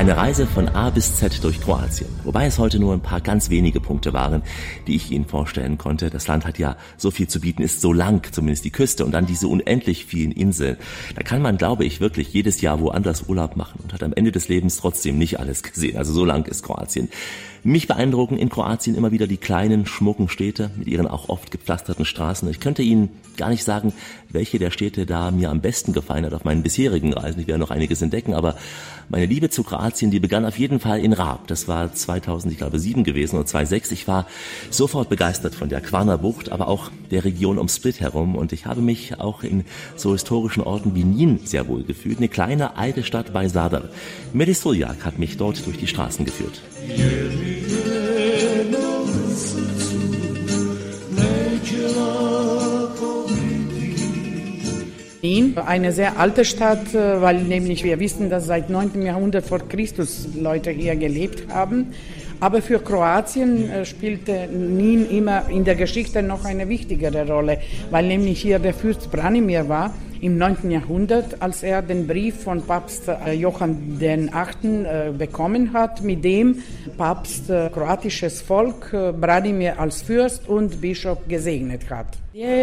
Eine Reise von A bis Z durch Kroatien. Wobei es heute nur ein paar ganz wenige Punkte waren, die ich Ihnen vorstellen konnte. Das Land hat ja so viel zu bieten, ist so lang, zumindest die Küste, und dann diese unendlich vielen Inseln. Da kann man, glaube ich, wirklich jedes Jahr woanders Urlaub machen und hat am Ende des Lebens trotzdem nicht alles gesehen. Also so lang ist Kroatien. Mich beeindrucken in Kroatien immer wieder die kleinen, schmucken Städte mit ihren auch oft gepflasterten Straßen. Ich könnte Ihnen gar nicht sagen, welche der Städte da mir am besten gefallen hat auf meinen bisherigen Reisen. Ich werde noch einiges entdecken, aber meine Liebe zu Kroatien, die begann auf jeden Fall in Rab. Das war 2007 gewesen oder 2006. Ich war sofort begeistert von der Kvarner-Bucht, aber auch der Region um Split herum. Und ich habe mich auch in so historischen Orten wie Nin sehr wohl gefühlt. Eine kleine alte Stadt bei Zadar. Melis Suljak hat mich dort durch die Straßen geführt. Nin, eine sehr alte Stadt, weil nämlich wir wissen, dass seit 9. Jahrhundert vor Christus Leute hier gelebt haben. Aber für Kroatien spielte Nin immer in der Geschichte noch eine wichtigere Rolle, weil nämlich hier der Fürst Branimir war im 9. Jahrhundert, als er den Brief von Papst Johann VIII. Bekommen hat, mit dem Papst kroatisches Volk Branimir als Fürst und Bischof gesegnet hat.